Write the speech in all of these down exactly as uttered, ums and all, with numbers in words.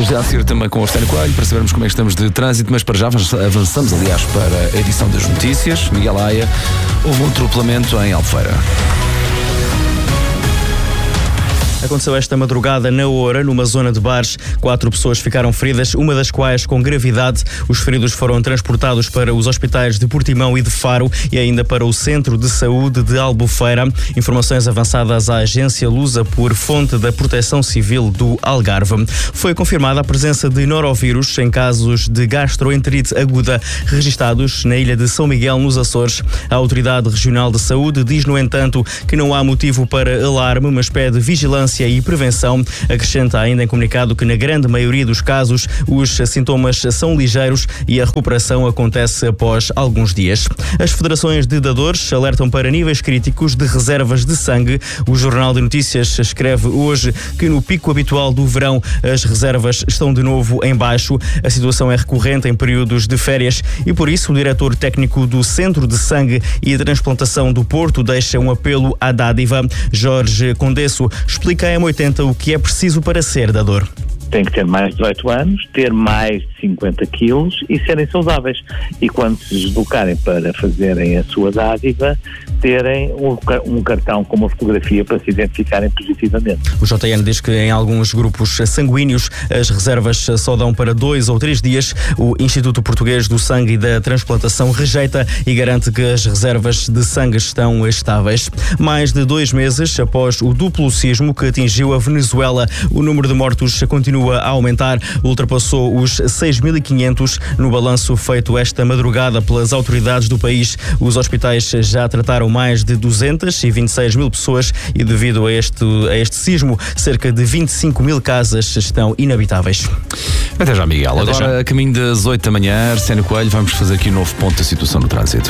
Já a seguir também com o Stênio Coelho para sabermos como é que estamos de trânsito, mas para já avançamos, aliás, para a edição das notícias. Miguel Aia, houve um atropelamento em Albufeira. Aconteceu esta madrugada na Oura, numa zona de bares. Quatro pessoas ficaram feridas, uma das quais com gravidade. Os feridos foram transportados para os hospitais de Portimão e de Faro e ainda para o Centro de Saúde de Albufeira. Informações avançadas à agência Lusa por fonte da Proteção Civil do Algarve. Foi confirmada a presença de norovírus em casos de gastroenterite aguda registados na ilha de São Miguel, nos Açores. A Autoridade Regional de Saúde diz, no entanto, que não há motivo para alarme, mas pede vigilância e prevenção. Acrescenta ainda em comunicado que na grande maioria dos casos os sintomas são ligeiros e a recuperação acontece após alguns dias. As federações de dadores alertam para níveis críticos de reservas de sangue. O Jornal de Notícias escreve hoje que no pico habitual do verão as reservas estão de novo em baixo. A situação é recorrente em períodos de férias e por isso o diretor técnico do Centro de Sangue e Transplantação do Porto deixa um apelo à dádiva. Jorge Condesso explica a M oitenta o que é preciso para ser dador. Tem que ter mais de dezoito anos, ter mais de cinquenta quilos e serem saudáveis. E quando se deslocarem para fazerem a sua dádiva, terem um, um cartão com uma fotografia para se identificarem positivamente. O J N diz que em alguns grupos sanguíneos as reservas só dão para dois ou três dias. O Instituto Português do Sangue e da Transplantação rejeita e garante que as reservas de sangue estão estáveis. Mais de dois meses após o duplo sismo que atingiu a Venezuela, o número de mortos continua a aumentar, ultrapassou os seis mil e quinhentos no balanço feito esta madrugada pelas autoridades do país. Os hospitais já trataram mais de duzentas e vinte e seis mil pessoas e devido a este, a este sismo, cerca de vinte e cinco mil casas estão inabitáveis. Até já, Miguel. Até Agora, já. A caminho das oito da manhã, Stênio Coelho, vamos fazer aqui um novo ponto da situação no trânsito.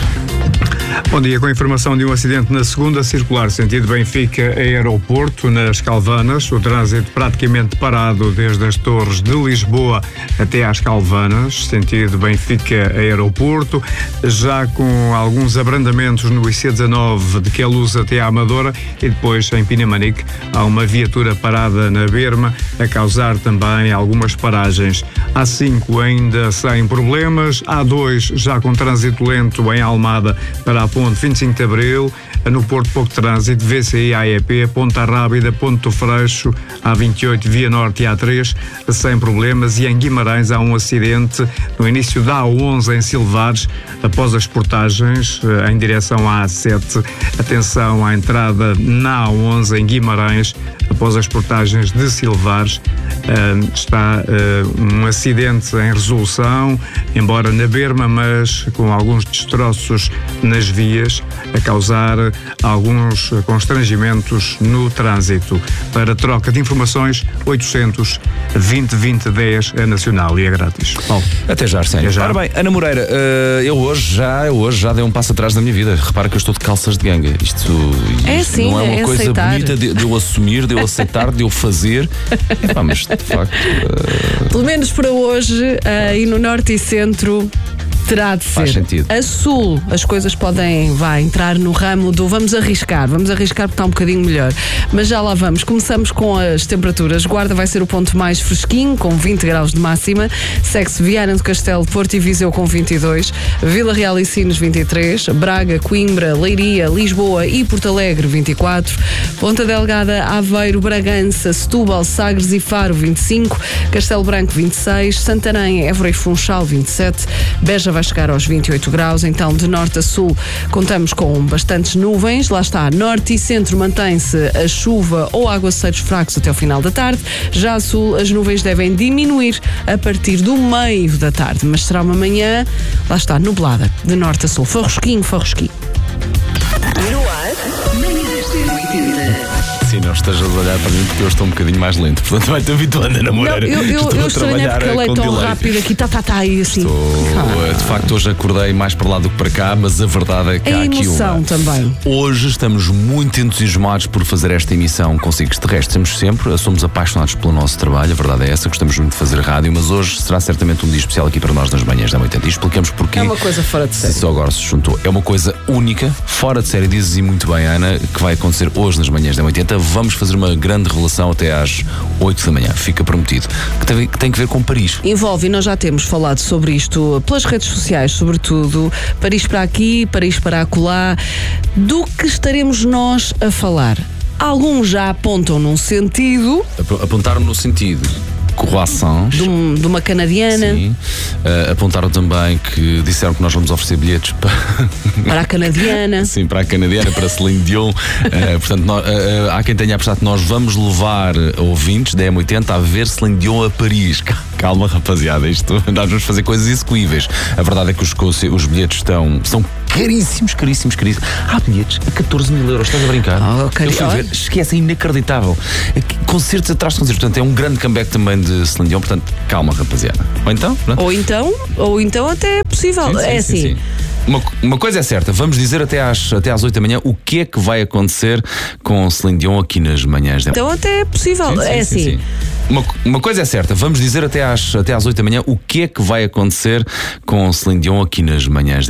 Bom dia, com a informação de um acidente na segunda circular, sentido Benfica-Aeroporto, nas Calvanas. O trânsito praticamente parado desde as Torres de Lisboa até às Calvanas, sentido Benfica-Aeroporto, já com alguns abrandamentos no I C dezanove de Queluz até à Amadora e depois em Pinamanique há uma viatura parada na Berma a causar também algumas paragens. A cinco ainda sem problemas, A dois já com trânsito lento em Almada para a ponte vinte e cinco de Abril, no Porto pouco trânsito, V C I A E P, Ponta Rábida, Ponto do Freixo, A vinte e oito, Via Norte e A três, sem problemas, e em Guimarães há um acidente no início da A onze em Silvares, após as portagens em direção à A sete. Atenção à entrada na A onze em Guimarães, após as portagens de Silvares. Uh, está uh, um acidente em resolução, embora na Berma, mas com alguns destroços nas vias, a causar alguns constrangimentos no trânsito. Para troca de informações, oitocentos, vinte, vinte, dez é nacional e é grátis. Paulo. Até já, Arsénio. Ora bem, Ana Moreira, uh, eu hoje já, eu hoje já dei um passo atrás na minha vida. Repara que eu estou de calças de ganga. Isto, isto é assim, não é uma é coisa aceitar. bonita de, de eu assumir, de eu aceitar, de eu fazer. Epá, mas de facto. Uh... Pelo menos para hoje, uh, e no Norte e Centro. Terá de ser. Faz sentido. A Sul, as coisas podem, vai, entrar no ramo do vamos arriscar, vamos arriscar porque está um bocadinho melhor. Mas já lá vamos. Começamos com as temperaturas. Guarda vai ser o ponto mais fresquinho, com vinte graus de máxima. Segue-se Viana do Castelo, Porto e Viseu com vinte e dois. Vila Real e Sines, vinte e três. Braga, Coimbra, Leiria, Lisboa e Porto Alegre, vinte e quatro. Ponta Delgada, Aveiro, Bragança, Setúbal, Sagres e Faro, vinte e cinco. Castelo Branco, vinte e seis. Santarém, Évora e Funchal, vinte e sete. Beja vai chegar aos vinte e oito graus, então de norte a sul contamos com bastantes nuvens, lá está, norte e centro mantém-se a chuva ou aguaceiros fracos até o final da tarde, já a sul as nuvens devem diminuir a partir do meio da tarde, mas será uma manhã, lá está, nublada, de norte a sul, farrosquinho, farrosquinho. Sim, não estejas a olhar para mim porque eu estou um bocadinho mais lento, portanto vai-te habituando, Ana Moreira. Não, eu eu, eu estranhei porque ele é tão delay. rápido aqui, tá, tá, tá, e assim. Estou, ah. De facto, hoje acordei mais para lá do que para cá, mas a verdade é que a há aqui uma. emoção também. Hoje estamos muito entusiasmados por fazer esta emissão consigo. De resto, temos sempre, somos apaixonados pelo nosso trabalho, a verdade é essa, gostamos muito de fazer rádio, mas hoje será certamente um dia especial aqui para nós nas manhãs da oitenta. E explicamos porquê. É uma coisa fora de série. Só agora se juntou. É uma coisa única, fora de série, dizes e muito bem, Ana, que vai acontecer hoje nas manhãs da oitenta. quinta vamos fazer uma grande relação até às oito da manhã, fica prometido, que tem, que tem que ver com Paris. Envolve, e nós já temos falado sobre isto pelas redes sociais, sobretudo, Paris para aqui, Paris para acolá. Do que estaremos nós a falar? Alguns já apontam num sentido. Ap- apontaram no sentido croissants. De, um, de uma canadiana. Sim. Uh, apontaram também que disseram que nós vamos oferecer bilhetes para, para a canadiana. Sim, para a canadiana, para Celine Dion. Uh, portanto, nós, uh, há quem tenha apostado que nós vamos levar ouvintes da M oitenta a ver Celine Dion a Paris. Calma, rapaziada, isto, nós vamos fazer coisas execuíveis. A verdade é que os, os bilhetes estão, são caríssimos, caríssimos, caríssimos. Há bilhetes a catorze mil euros, estás a brincar? Oh, okay. Eu fui ver, esquece, é inacreditável. Concertos atrás de concertos, portanto, é um grande comeback também de Celine Dion, portanto, calma, rapaziada. Ou então, não? Ou então, ou então até é possível. Sim, sim, é sim, assim. Sim. Uma, uma coisa é certa, vamos dizer até às, até às oito da manhã o que é que vai acontecer com Celine Dion aqui nas manhãs da... Então até é possível. Sim, sim, é sim, assim. Sim. Uma, uma coisa é certa, vamos dizer até às, até às oito da manhã o que é que vai acontecer com Celine Dion aqui nas manhãs da...